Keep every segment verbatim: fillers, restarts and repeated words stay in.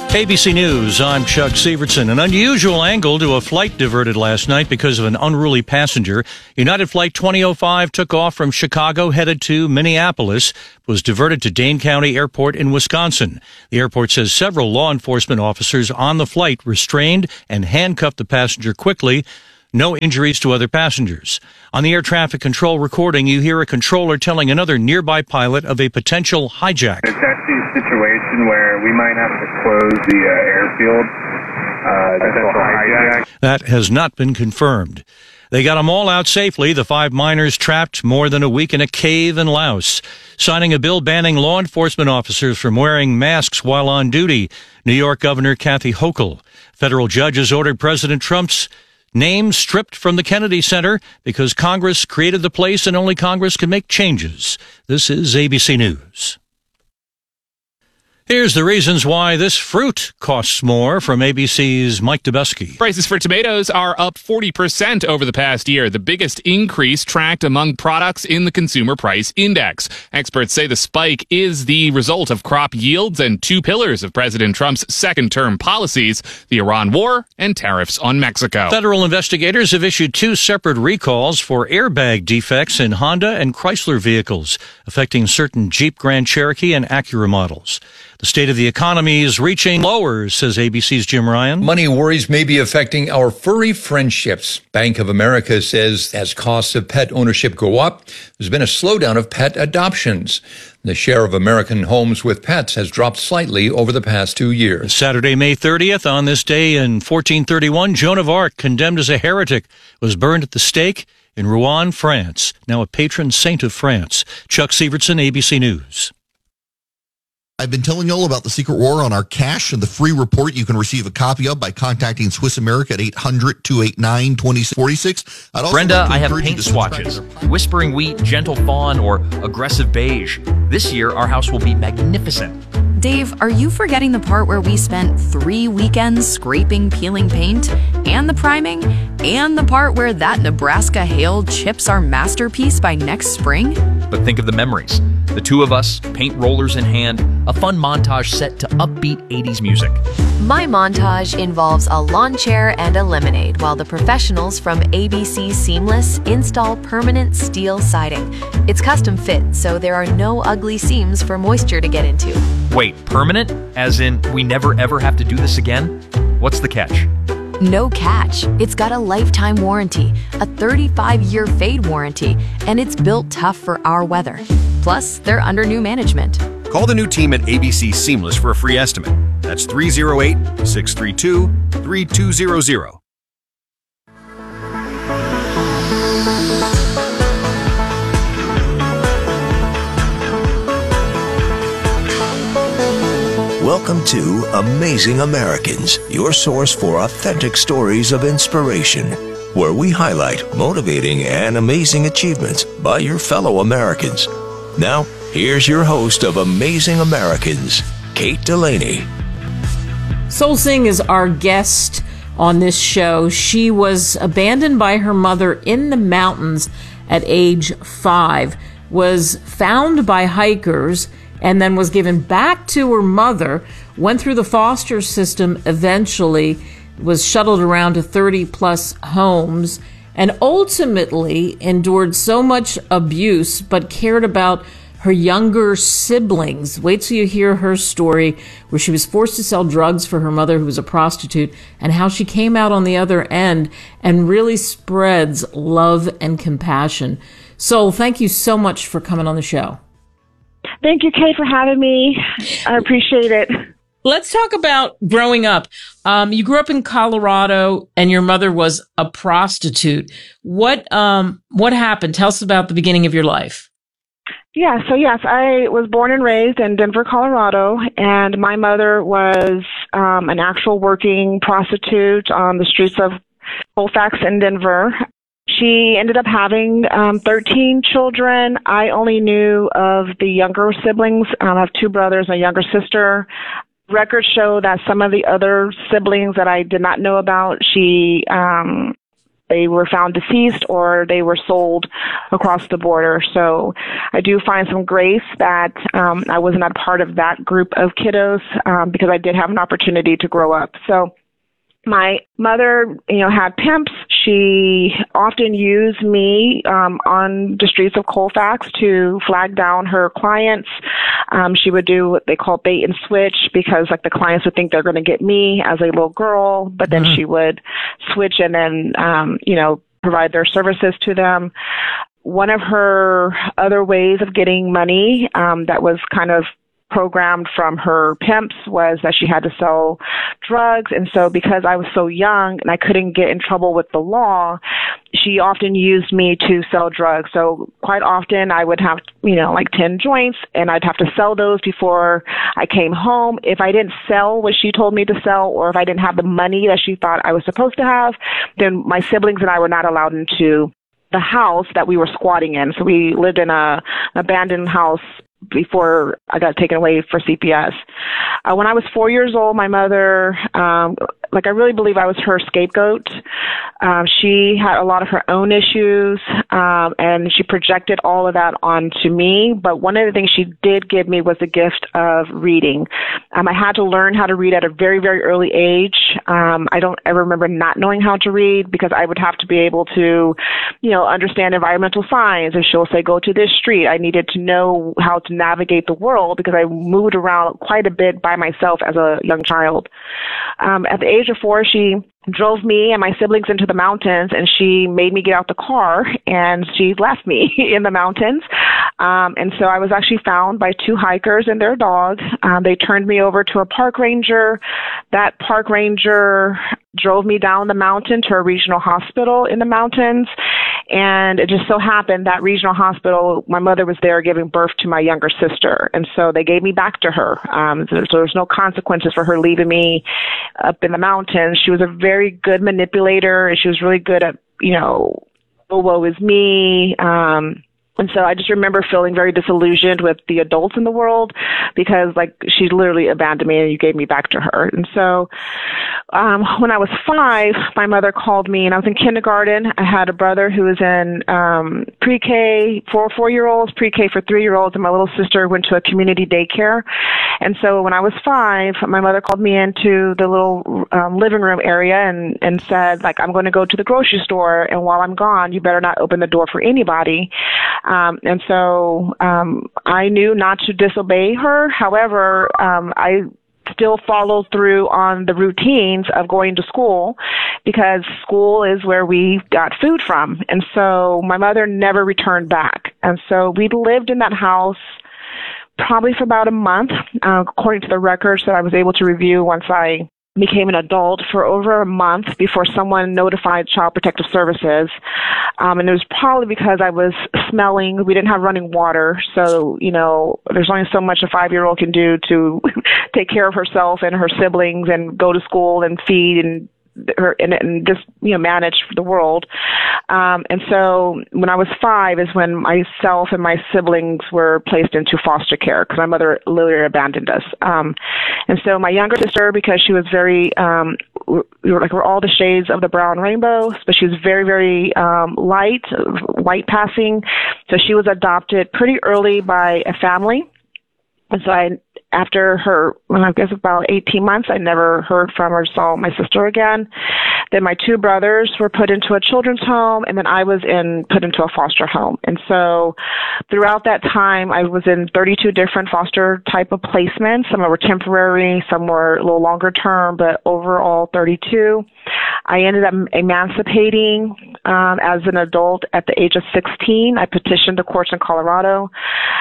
A B C News, I'm Chuck Severson. An unusual angle to a flight diverted last night because of an unruly passenger. United Flight twenty oh five took off from Chicago, headed to Minneapolis, was diverted to Dane County Airport in Wisconsin. The airport says several law enforcement officers on the flight restrained and handcuffed the passenger quickly. No injuries to other passengers. On the air traffic control recording, you hear a controller telling another nearby pilot of a potential hijack. It's actually a situation where we might have to close the uh, airfield. Uh, potential hijack. That has not been confirmed. They got them all out safely, the five miners trapped more than a week in a cave in Laos, signing a bill banning law enforcement officers from wearing masks while on duty. New York Governor Kathy Hochul. Federal judges ordered President Trump's name stripped from the Kennedy Center because Congress created the place and only Congress can make changes. This is A B C News. Here's the reasons why this fruit costs more from A B C's Mike Dubesky. Prices for tomatoes are up forty percent over the past year, the biggest increase tracked among products in the Consumer Price Index. Experts say the spike is the result of crop yields and two pillars of President Trump's second-term policies, the Iran war and tariffs on Mexico. Federal investigators have issued two separate recalls for airbag defects in Honda and Chrysler vehicles, affecting certain Jeep Grand Cherokee and Acura models. The state of the economy is reaching lower, says A B C's Jim Ryan. Money worries may be affecting our furry friendships. Bank of America says as costs of pet ownership go up, there's been a slowdown of pet adoptions. The share of American homes with pets has dropped slightly over the past two years. Saturday, May thirtieth, on this day in fourteen thirty-one, Joan of Arc, condemned as a heretic, was burned at the stake in Rouen, France, now a patron saint of France. Chuck Severson, A B C News. I've been telling you all about the Secret War on our cash and the free report you can receive a copy of by contacting Swiss America at eight hundred, two eight nine, two zero four six. Brenda, like I have paint swatches. Whispering Wheat, Gentle Fawn, or Aggressive Beige. This year, our house will be magnificent. Dave, are you forgetting the part where we spent three weekends scraping, peeling paint, and the priming, and the part where that Nebraska hail chips our masterpiece by next spring? But think of the memories. The two of us, paint rollers in hand, a fun montage set to upbeat eighties music. My montage involves a lawn chair and a lemonade while the professionals from A B C Seamless install permanent steel siding. It's custom fit, so there are no ugly seams for moisture to get into. Wait, permanent? As in, we never ever have to do this again? What's the catch? No catch. It's got a lifetime warranty, a thirty-five year fade warranty, and it's built tough for our weather. Plus, they're under new management. Call the new team at A B C Seamless for a free estimate. That's three oh eight, six three two, three two zero zero. Welcome to Amazing Americans, your source for authentic stories of inspiration, where we highlight motivating and amazing achievements by your fellow Americans. Now, here's your host of Amazing Americans, Kate Delaney. Soul Singh is our guest on this show. She was abandoned by her mother in the mountains at age five, was found by hikers, and then was given back to her mother, went through the foster system eventually, was shuttled around to thirty plus homes, and ultimately endured so much abuse, but cared about her younger siblings. Wait till you hear her story, where she was forced to sell drugs for her mother, who was a prostitute, and how she came out on the other end and really spreads love and compassion. Soul, thank you so much for coming on the show. Thank you, Kate, for having me. I appreciate it. Let's talk about growing up. Um, you grew up in Colorado, and your mother was a prostitute. What um, what happened? Tell us about the beginning of your life. Yeah, so yes, I was born and raised in Denver, Colorado, and my mother was um, an actual working prostitute on the streets of Colfax in Denver. She ended up having um, thirteen children. I only knew of the younger siblings. Um, I have two brothers and a younger sister. Records show that some of the other siblings that I did not know about, she um, they were found deceased or they were sold across the border. So I do find some grace that um, I was not part of that group of kiddos um, because I did have an opportunity to grow up. So my mother, you know, had pimps. She often used me um, on the streets of Colfax to flag down her clients. Um, she would do what they call bait and switch because, like, the clients would think they're going to get me as a little girl, but then mm-hmm. she would switch and then, um, you know, provide their services to them. One of her other ways of getting money um, that was kind of programmed from her pimps was that she had to sell drugs. And so because I was so young and I couldn't get in trouble with the law, she often used me to sell drugs. So quite often I would have, you know, like ten joints and I'd have to sell those before I came home. If I didn't sell what she told me to sell, or if I didn't have the money that she thought I was supposed to have, then my siblings and I were not allowed into the house that we were squatting in. So we lived in a, an abandoned house before I got taken away for C P S. Uh, when I was four years old, my mother, um, like I really believe I was her scapegoat. Um, she had a lot of her own issues, um, and she projected all of that onto me. But one of the things she did give me was the gift of reading. Um, I had to learn how to read at a very, very early age. Um, I don't ever remember not knowing how to read because I would have to be able to, you know, understand environmental signs. And she'll say, go to this street. I needed to know how to navigate the world because I moved around quite a bit by myself as a young child. Um, at the age of four, she drove me and my siblings into the mountains, and she made me get out the car, and she left me in the mountains. Um, and so I was actually found by two hikers and their dog. Um, they turned me over to a park ranger. That park ranger drove me down the mountain to a regional hospital in the mountains. And it just so happened that regional hospital, my mother was there giving birth to my younger sister. And so they gave me back to her. Um, so, so there's no consequences for her leaving me up in the mountains. She was a very good manipulator, and she was really good at, you know, oh, woe is me. Um, And so I just remember feeling very disillusioned with the adults in the world because, like, she literally abandoned me and you gave me back to her. And so um, when I was five, my mother called me, and I was in kindergarten. I had a brother who was in um, pre-K for four-year-olds, pre-K for three-year-olds, and my little sister went to a community daycare. And so when I was five, my mother called me into the little um, living room area and, and said, like, I'm going to go to the grocery store, and while I'm gone, you better not open the door for anybody. Um, and so um, I knew not to disobey her. However, um, I still followed through on the routines of going to school because school is where we got food from. And so my mother never returned back. And so we lived in that house probably for about a month, uh, according to the records that I was able to review once I became an adult, for over a month before someone notified Child Protective Services. Um, and it was probably because I was smelling. We didn't have running water. So, you know, there's only so much a five-year-old can do to take care of herself and her siblings and go to school and feed and her and, and just, you know, manage the world. Um, and so when I was five is when myself and my siblings were placed into foster care because my mother literally abandoned us. Um, and so my younger sister, because she was very, um, we were like, we're all the shades of the brown rainbow, but she was very, very um, light, white passing. So she was adopted pretty early by a family. And so I, after her, well, I guess about eighteen months, I never heard from or saw my sister again. Then my two brothers were put into a children's home, and then I was in put into a foster home. And so throughout that time, I was in thirty-two different foster type of placements. Some were temporary, some were a little longer term, but overall thirty-two. I ended up emancipating um, as an adult at the age of sixteen. I petitioned the courts in Colorado.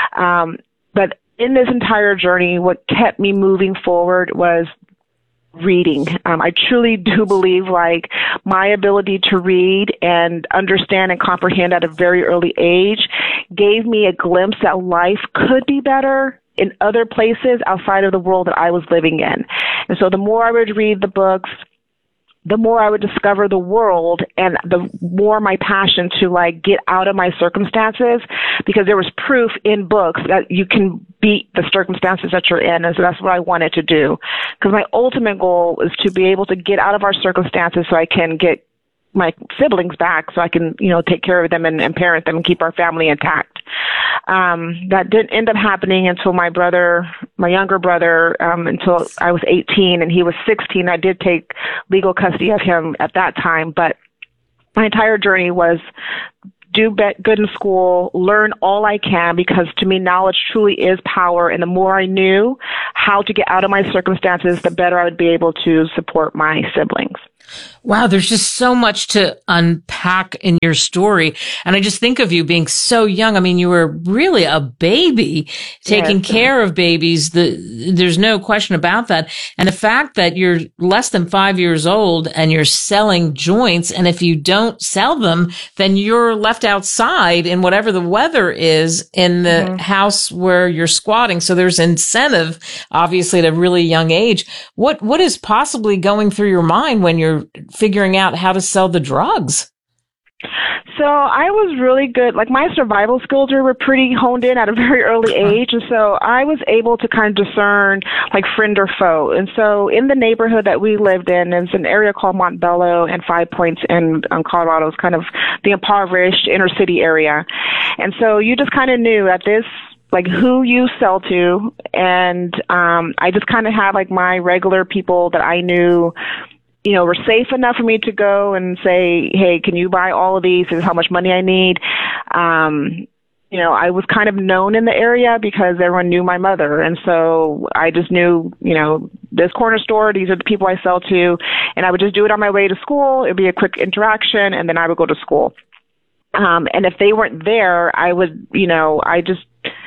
Um, but in this entire journey, what kept me moving forward was reading. Um, I truly do believe, like, my ability to read and understand and comprehend at a very early age gave me a glimpse that life could be better in other places outside of the world that I was living in. And so the more I would read the books, the more I would discover the world, and the more my passion to, like, get out of my circumstances, because there was proof in books that you can beat the circumstances that you're in. And so that's what I wanted to do. Because my ultimate goal is to be able to get out of our circumstances so I can get my siblings back so I can, you know, take care of them and, and parent them and keep our family intact. Um, that didn't end up happening until my brother, my younger brother, um, until I was eighteen and he was sixteen. I did take legal custody of him at that time, but my entire journey was do good in school, learn all I can, because to me, knowledge truly is power. And the more I knew how to get out of my circumstances, the better I would be able to support my siblings. Wow, there's just so much to unpack in your story. And I just think of you being so young. I mean, you were really a baby taking yes. care of babies. The, there's no question about that. And the fact that you're less than five years old and you're selling joints, and if you don't sell them, then you're left outside in whatever the weather is in the mm-hmm. house where you're squatting. So there's incentive, obviously, at a really young age. What What is possibly going through your mind when you're figuring out how to sell the drugs? So I was really good. Like, my survival skills were pretty honed in at a very early age. And so I was able to kind of discern like friend or foe. And so in the neighborhood that we lived in, it's an area called Montbello and Five Points in um, Colorado. It's kind of the impoverished inner city area. And so you just kind of knew that this, like, who you sell to. And um, I just kind of had like my regular people that I knew, you know, were safe enough for me to go and say, hey, can you buy all of these? This is how much money I need. Um, you know, I was kind of known in the area because everyone knew my mother. And so I just knew, you know, this corner store, these are the people I sell to. And I would just do it on my way to school. It'd be a quick interaction, and then I would go to school. Um, and if they weren't there, I would, you know, I just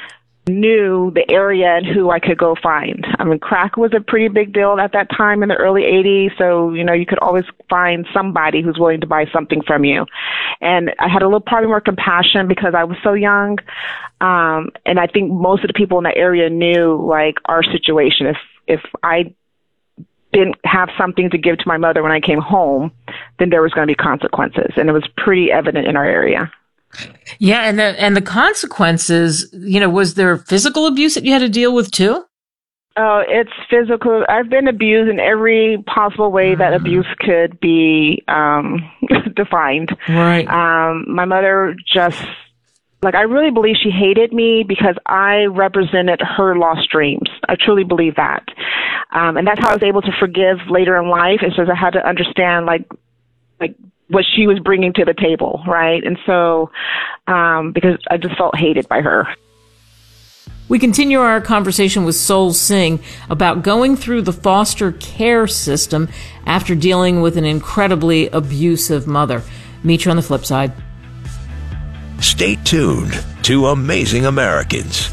knew the area and who I could go find. I mean, crack was a pretty big deal at that time in the early eighties. So, you know, you could always find somebody who's willing to buy something from you. And I had a little probably more compassion because I was so young. Um, and I think most of the people in that area knew like our situation. If, if I didn't have something to give to my mother when I came home, then there was going to be consequences. And it was pretty evident in our area. Yeah, and the, and the consequences, you know, was there physical abuse that you had to deal with too? Oh, it's physical. I've been abused in every possible way that abuse could be um, defined. Right. Um, my mother just, like, I really believe she hated me because I represented her lost dreams. I truly believe that. Um, and that's how I was able to forgive later in life. It's just I had to understand, like, like, what she was bringing to the table, right? And so, um, because I just felt hated by her. We continue our conversation with Sol Singh about going through the foster care system after dealing with an incredibly abusive mother. Meet you on the flip side. Stay tuned to Amazing Americans.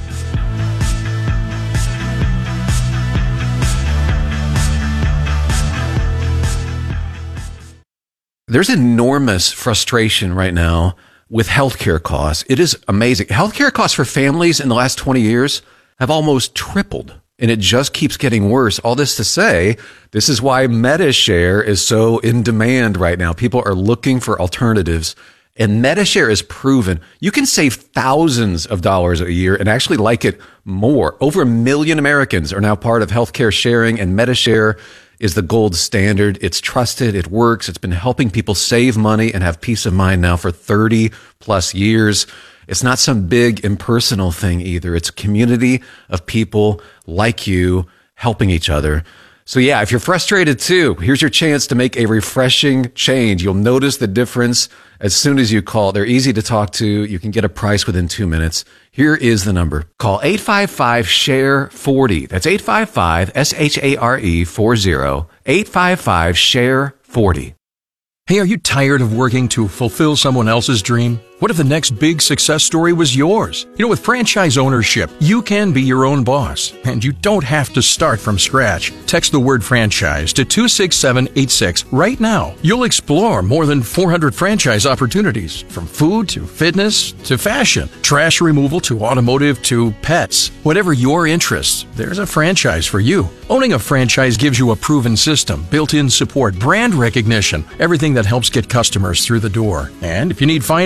There's enormous frustration right now with healthcare costs. It is amazing. Healthcare costs for families in the last twenty years have almost tripled, and it just keeps getting worse. All this to say, this is why Medi-Share is so in demand right now. People are looking for alternatives, and Medi-Share is proven you can save thousands of dollars a year and actually like it more. Over a million Americans are now part of healthcare sharing, and Medi-Share is the gold standard. It's trusted. It works. It's been helping people save money and have peace of mind now for thirty plus years. It's not some big impersonal thing either. It's a community of people like you helping each other. So yeah, if you're frustrated too, here's your chance to make a refreshing change. You'll notice the difference as soon as you call. They're easy to talk to. You can get a price within two minutes. Here is the number. Call eight five five, S H A R E, forty. That's eight five five, S H A R E, forty. eight five five, S H A R E, forty. Hey, are you tired of working to fulfill someone else's dream? What if the next big success story was yours? You know, with franchise ownership, you can be your own boss, and you don't have to start from scratch. Text the word franchise to two six seven eight six right now. You'll explore more than four hundred franchise opportunities, from food to fitness to fashion, trash removal to automotive to pets. Whatever your interests, there's a franchise for you. Owning a franchise gives you a proven system, built-in support, brand recognition, everything that helps get customers through the door. And if you need financing,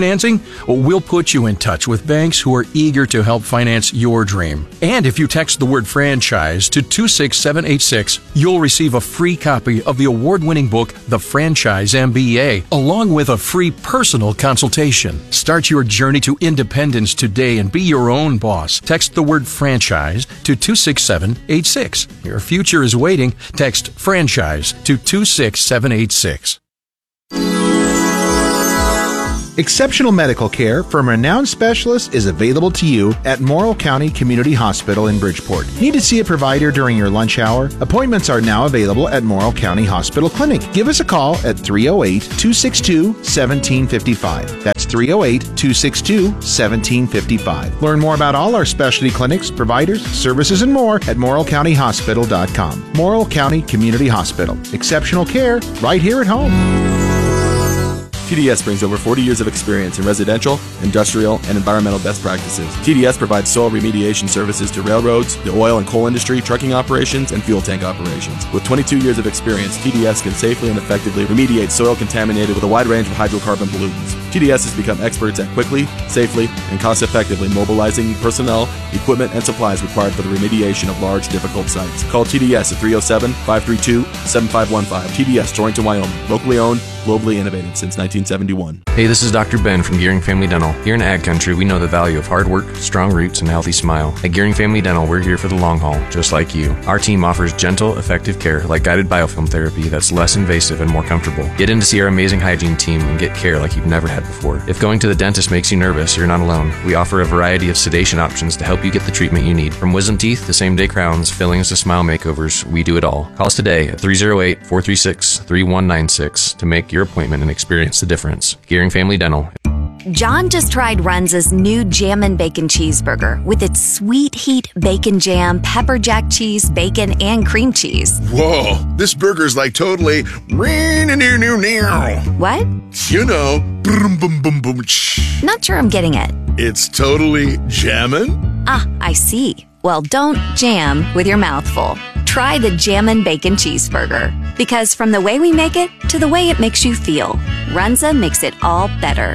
Well, we'll put you in touch with banks who are eager to help finance your dream. And if you text the word franchise to two six seven eight six, you'll receive a free copy of the award-winning book, The Franchise M B A, along with a free personal consultation. Start your journey to independence today and be your own boss. Text the word franchise to two six seven eight six. Your future is waiting. Text franchise to two six seven eight six. Exceptional medical care from renowned specialists is available to you at Morrill County Community Hospital in Bridgeport. Need to see a provider during your lunch hour? Appointments are now available at Morrill County Hospital Clinic. Give us a call at three oh eight, two six two, one seven five five. That's three oh eight, two six two, one seven five five. Learn more about all our specialty clinics, providers, services, and more at morrill county hospital dot com. Morrill County Community Hospital. Exceptional care right here at home. T D S brings over forty years of experience in residential, industrial, and environmental best practices. T D S provides soil remediation services to railroads, the oil and coal industry, trucking operations, and fuel tank operations. With twenty-two years of experience, T D S can safely and effectively remediate soil contaminated with a wide range of hydrocarbon pollutants. T D S has become experts at quickly, safely, and cost-effectively mobilizing personnel, equipment, and supplies required for the remediation of large, difficult sites. Call T D S at three oh seven, five three two, seven five one five. T D S, Torrington, Wyoming. Locally owned, globally innovative since nineteen seventy-one. Hey, this is Doctor Ben from Gearing Family Dental. Here in Ag Country, we know the value of hard work, strong roots, and a healthy smile. At Gearing Family Dental, we're here for the long haul, just like you. Our team offers gentle, effective care like guided biofilm therapy that's less invasive and more comfortable. Get in to see our amazing hygiene team and get care like you've never had before. If going to the dentist makes you nervous, you're not alone. We offer a variety of sedation options to help you get the treatment you need. From wisdom teeth to same-day crowns, fillings to smile makeovers, we do it all. Call us today at three oh eight, four three six, three one nine six to make your appointment and experience the difference. Gearing Family Dental. John just tried Runza's new Jammin' Bacon Cheeseburger with its sweet heat bacon jam, pepper jack cheese, bacon, and cream cheese. Whoa, this burger's like totally... What? You know, boom, boom, boom, boom. Not sure I'm getting it. It's totally jammin'? Ah, I see. Well, don't jam with your mouth full. Try the Jammin' Bacon Cheeseburger. Because from the way we make it to the way it makes you feel, Runza makes it all better.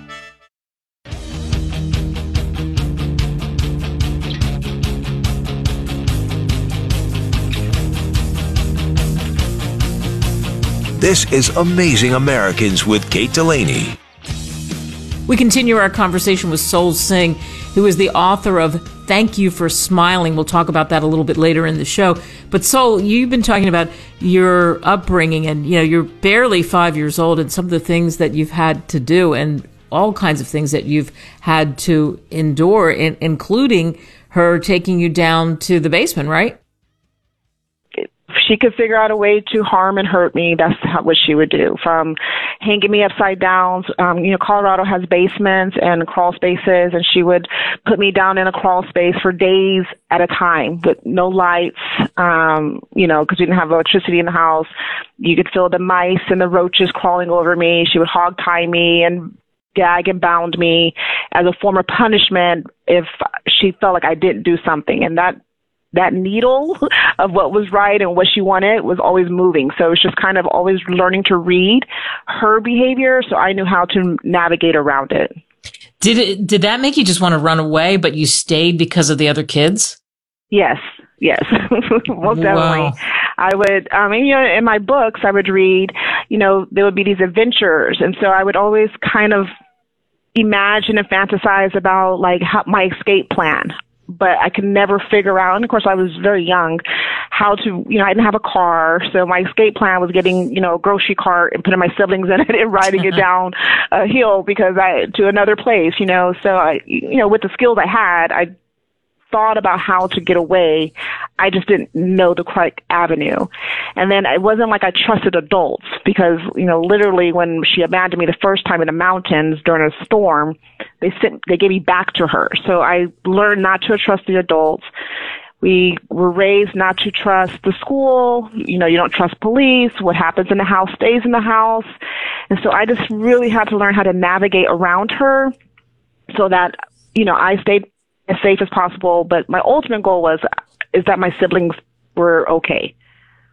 This is Amazing Americans with Kate Delaney. We continue our conversation with Sol Singh, who is the author of Thank You for Smiling. We'll talk about that a little bit later in the show. But Sol, you've been talking about your upbringing, and you know you're barely five years old, and some of the things that you've had to do, and all kinds of things that you've had to endure, in, including her taking you down to the basement, right? She could figure out a way to harm and hurt me. That's how, what she would do. From hanging me upside down. Um, you know, Colorado has basements and crawl spaces, and she would put me down in a crawl space for days at a time with no lights, um, you know, because we didn't have electricity in the house. You could feel the mice and the roaches crawling over me. She would hog tie me and gag and bound me as a form of punishment if she felt like I didn't do something. And that that needle of what was right and what she wanted was always moving. So it was just kind of always learning to read her behavior, so I knew how to navigate around it. Did it, did that make you just want to run away, but you stayed because of the other kids? Yes, yes, most definitely. Wow. I would, um, you know, in my books, I would read, you know, there would be these adventures. And so I would always kind of imagine and fantasize about like how, my escape plan. But I could never figure out, and of course I was very young, how to, you know, I didn't have a car, so my escape plan was getting, you know, a grocery cart and putting my siblings in it and riding it down a hill because I, to another place, you know, so I, you know, with the skills I had, I thought about how to get away. I just didn't know the correct avenue. And then it wasn't like I trusted adults because, you know, literally when she abandoned me the first time in the mountains during a storm, they sent, they gave me back to her. So I learned not to trust the adults. We were raised not to trust the school. You know, you don't trust police. What happens in the house stays in the house. And so I just really had to learn how to navigate around her so that, you know, I stayed as safe as possible. But my ultimate goal was, is that my siblings were okay.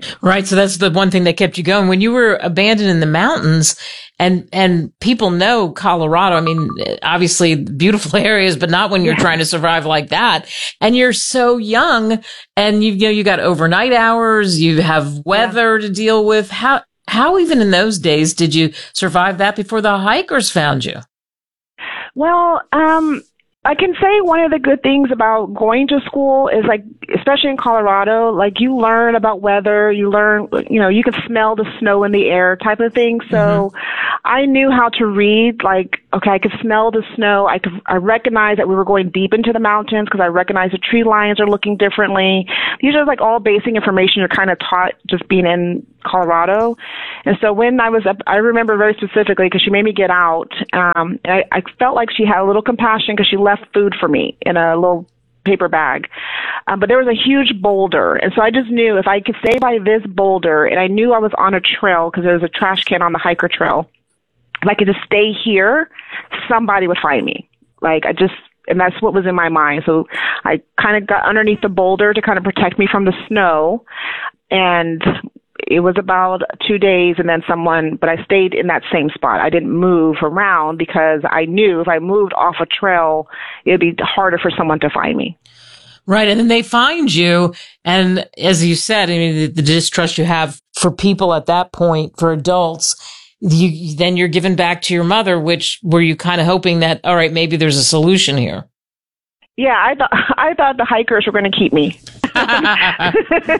Right. So that's the one thing that kept you going. When you were abandoned in the mountains, and, and people know Colorado, I mean, obviously beautiful areas, but not when you're trying to survive like that. And you're so young, and you, you know, you got overnight hours, you have weather yeah. to deal with. How, how even in those days did you survive that before the hikers found you? Well, um, I can say one of the good things about going to school is, like, especially in Colorado, like, you learn about weather, you learn, you know, you can smell the snow in the air type of thing. So mm-hmm. I knew how to read, like, okay, I could smell the snow. I could, I recognized that we were going deep into the mountains because I recognized the tree lines are looking differently. These are like all basic information you're kind of taught just being in Colorado. And so when I was up, I remember very specifically because she made me get out. Um, and I, I felt like she had a little compassion because she left food for me in a little paper bag. Um, but there was a huge boulder. And so I just knew if I could stay by this boulder, and I knew I was on a trail because there was a trash can on the hiker trail. If I could just stay here, somebody would find me. Like, I just, and that's what was in my mind. So I kind of got underneath the boulder to kind of protect me from the snow. And it was about two days and then someone, but I stayed in that same spot. I didn't move around because I knew if I moved off a trail, it'd be harder for someone to find me. Right. And then they find you. And as you said, I mean, the, the distrust you have for people at that point, for adults, you, then you're given back to your mother, which were you kind of hoping that, all right, maybe there's a solution here? Yeah, I thought I thought the hikers were going to keep me. I,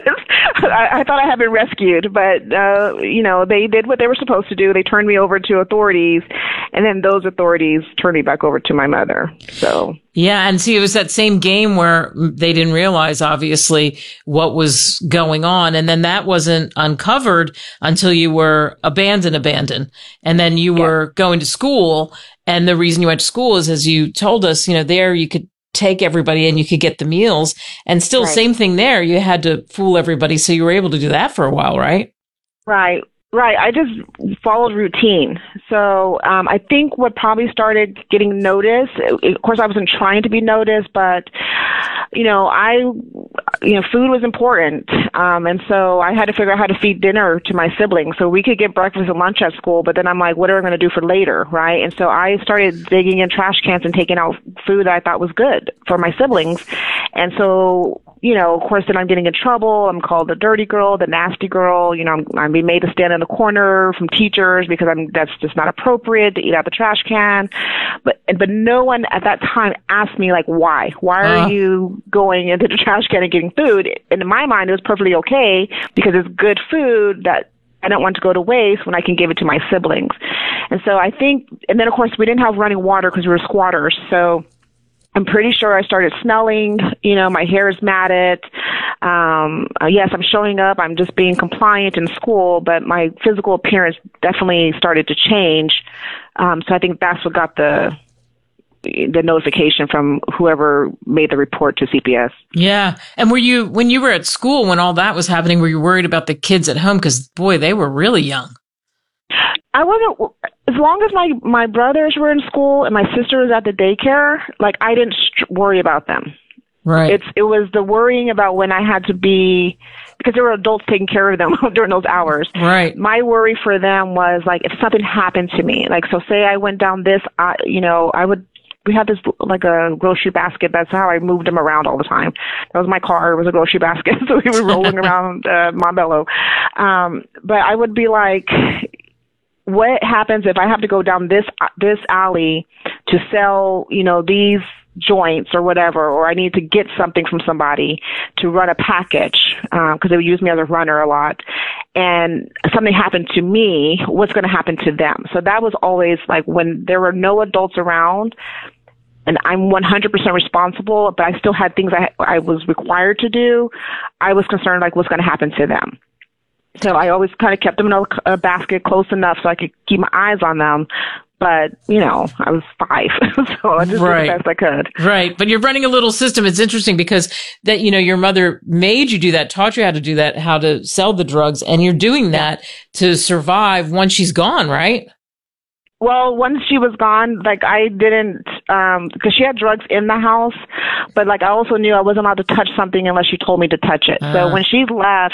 I thought I had been rescued, but uh, you know, they did what they were supposed to do. They turned me over to authorities, and then those authorities turned me back over to my mother. So yeah, and see, it was that same game where they didn't realize obviously what was going on, and then that wasn't uncovered until you were abandoned, abandoned, and then you yeah. were going to school. And the reason you went to school is, as you told us, you know, there you could take everybody and you could get the meals, and still right. same thing there. You had to fool everybody. So you were able to do that for a while, right? Right. Right. I just followed routine. So um, I think what probably started getting noticed, of course, I wasn't trying to be noticed, but, you know, I, you know, food was important. Um, and so I had to figure out how to feed dinner to my siblings. So we could get breakfast and lunch at school, but then I'm like, what are we going to do for later? Right. And so I started digging in trash cans and taking out food that I thought was good for my siblings. And so, you know, of course, then I'm getting in trouble. I'm called the dirty girl, the nasty girl. You know, I'm, I'm being made to stand in the corner from teachers because I'm, that's just not appropriate to eat out the trash can. But, but no one at that time asked me, like, why? Why are uh. you going into the trash can and getting food? And in my mind, it was perfectly okay because it's good food that I don't want to go to waste when I can give it to my siblings. And so I think, and then of course we didn't have running water because we were squatters. So I'm pretty sure I started smelling, you know, my hair is matted. Um, uh, yes, I'm showing up. I'm just being compliant in school, but my physical appearance definitely started to change. Um, so I think that's what got the the notification from whoever made the report to C P S. Yeah. And were you, when you were at school, when all that was happening, were you worried about the kids at home? Because, boy, they were really young. I wasn't, as long as my, my brothers were in school and my sister was at the daycare, like, I didn't st- worry about them. Right. It's, it was the worrying about when I had to be, because there were adults taking care of them during those hours. Right. My worry for them was, like, if something happened to me, like, so say I went down this, uh, you know, I would, we had this, like, a grocery basket. That's how I moved them around all the time. That was my car. It was a grocery basket. So we were rolling around, uh, Montbello. Um, but I would be like, what happens if I have to go down this, this alley to sell, you know, these joints or whatever, or I need to get something from somebody to run a package, um, cause they would use me as a runner a lot, and something happened to me, what's going to happen to them? So that was always like when there were no adults around and I'm one hundred percent responsible, but I still had things I, I was required to do. I was concerned, like, what's going to happen to them. So I always kind of kept them in a, a basket close enough so I could keep my eyes on them. But, you know, I was five, so I just right. did the best I could. Right. But you're running a little system. It's interesting because that, you know, your mother made you do that, taught you how to do that, how to sell the drugs, and you're doing that to survive once she's gone, right? Well, once she was gone, like, I didn't, um, because she had drugs in the house, but, like, I also knew I wasn't allowed to touch something unless she told me to touch it. Uh. So when she left,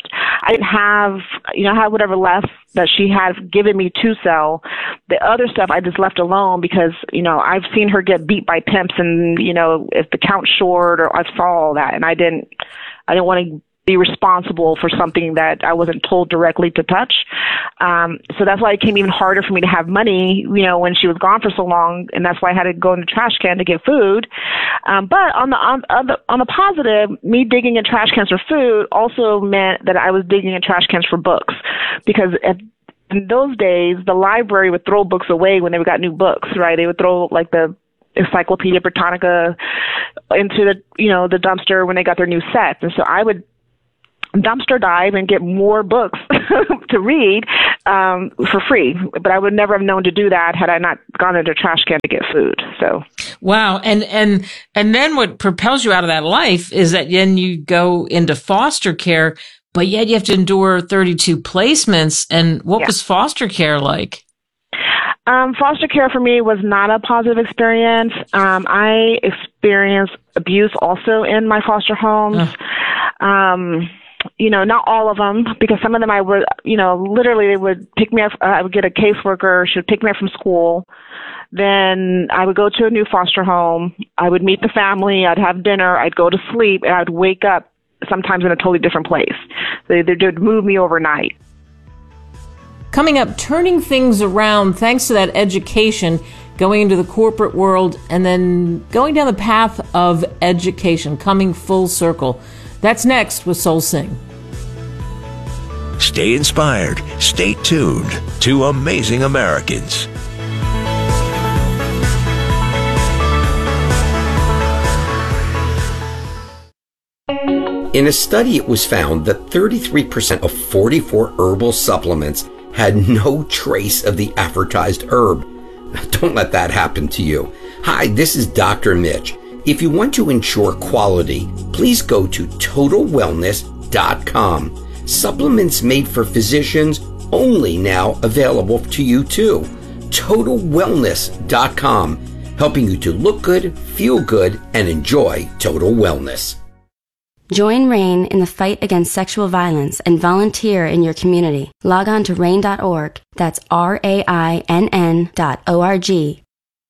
I didn't have, you know, I had whatever left that she had given me to sell. The other stuff I just left alone because, you know, I've seen her get beat by pimps and, you know, if the count's short, or I saw all that, and I didn't, I didn't want to be responsible for something that I wasn't told directly to touch. Um, so that's why it became even harder for me to have money, you know, when she was gone for so long, and that's why I had to go in the trash can to get food. Um, but on the on, on the on the positive, me digging in trash cans for food also meant that I was digging in trash cans for books, because at in those days, the library would throw books away when they got new books, right? They would throw like the Encyclopedia Britannica into the, you know, the dumpster when they got their new sets. And so I would dumpster dive and get more books to read um, for free. But I would never have known to do that had I not gone into a trash can to get food. So wow. And and and then what propels you out of that life is that then you go into foster care, but yet you have to endure thirty-two placements. And what yeah. was foster care like? Um, foster care for me was not a positive experience. Um, I experienced abuse also in my foster homes. Uh. Um, you know, not all of them, because some of them I would, you know, literally they would pick me up. Uh, I would get a caseworker. She would pick me up from school. Then I would go to a new foster home. I would meet the family. I'd have dinner. I'd go to sleep, and I'd wake up sometimes in a totally different place. They, they would move me overnight. Coming up, turning things around thanks to that education, going into the corporate world, and then going down the path of education, coming full circle. That's next with Soul Sing. Stay inspired. Stay tuned to Amazing Americans. In a study, it was found that thirty-three percent of forty-four herbal supplements had no trace of the advertised herb. Don't let that happen to you. Hi, this is Doctor Mitch. If you want to ensure quality, please go to total wellness dot com. Supplements made for physicians only now available to you too. total wellness dot com, helping you to look good, feel good, and enjoy total wellness. Join RAINN in the fight against sexual violence and volunteer in your community. Log on to rain dot org. That's R A I N N dot O R G.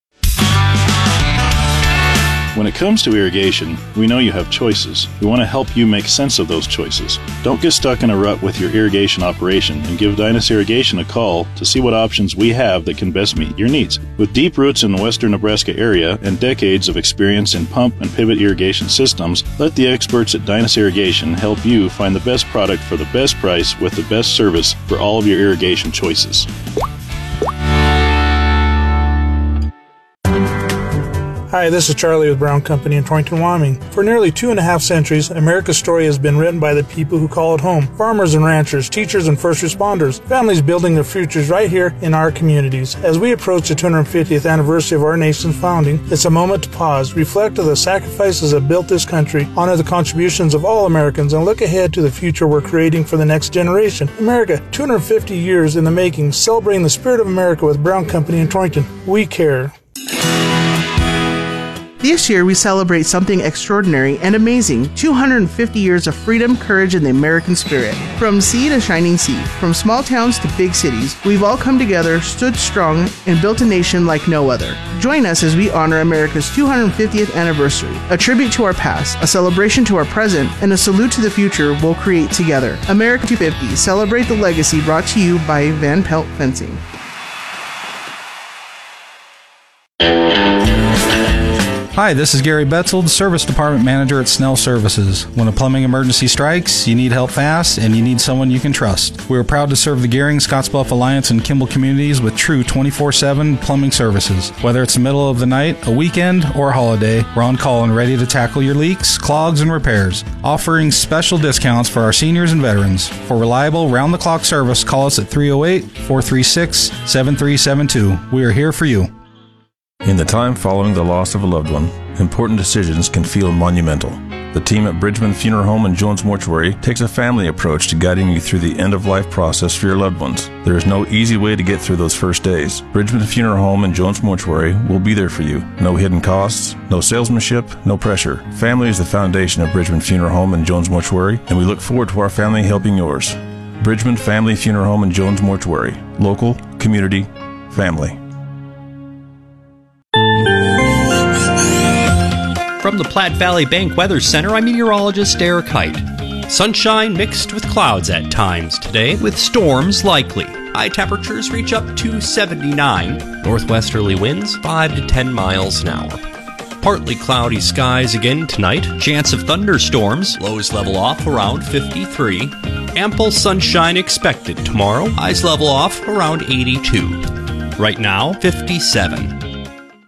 When it comes to irrigation, we know you have choices. We want to help you make sense of those choices. Don't get stuck in a rut with your irrigation operation, and give Dynas Irrigation a call to see what options we have that can best meet your needs. With deep roots in the western Nebraska area and decades of experience in pump and pivot irrigation systems, let the experts at Dynas Irrigation help you find the best product for the best price with the best service for all of your irrigation choices. Hi, this is Charlie with Brown Company in Torrington, Wyoming. For nearly two and a half centuries, America's story has been written by the people who call it home. Farmers and ranchers, teachers and first responders, families building their futures right here in our communities. As we approach the two hundred fiftieth anniversary of our nation's founding, it's a moment to pause, reflect on the sacrifices that built this country, honor the contributions of all Americans, and look ahead to the future we're creating for the next generation. America, two hundred fifty years in the making, celebrating the spirit of America with Brown Company in Torrington. We care. This year, we celebrate something extraordinary and amazing. two hundred fifty years of freedom, courage, and the American spirit. From sea to shining sea, from small towns to big cities, we've all come together, stood strong, and built a nation like no other. Join us as we honor America's two hundred fiftieth anniversary, a tribute to our past, a celebration to our present, and a salute to the future we'll create together. America two fifty, celebrate the legacy, brought to you by Van Pelt Fencing. Hi, this is Gary Betzold, Service Department Manager at Snell Services. When a plumbing emergency strikes, you need help fast, and you need someone you can trust. We are proud to serve the Gehring, Scottsbluff Alliance, and Kimball communities with true twenty-four seven plumbing services. Whether it's the middle of the night, a weekend, or a holiday, we're on call and ready to tackle your leaks, clogs, and repairs. Offering special discounts for our seniors and veterans. For reliable, round-the-clock service, call us at three oh eight, four three six, seven three seven two. We are here for you. In the time following the loss of a loved one, important decisions can feel monumental. The team at Bridgman Funeral Home and Jones Mortuary takes a family approach to guiding you through the end-of-life process for your loved ones. There is no easy way to get through those first days. Bridgman Funeral Home and Jones Mortuary will be there for you. No hidden costs, no salesmanship, no pressure. Family is the foundation of Bridgman Funeral Home and Jones Mortuary, and we look forward to our family helping yours. Bridgman Family Funeral Home and Jones Mortuary. Local, community, family. From the Platte Valley Bank Weather Center, I'm meteorologist Eric Height. Sunshine mixed with clouds at times today, with storms likely. High temperatures reach up to seventy-nine. Northwesterly winds five to ten miles an hour. Partly cloudy skies again tonight. Chance of thunderstorms. Lows level off around fifty-three. Ample sunshine expected tomorrow. Highs level off around eighty-two. Right now, fifty-seven.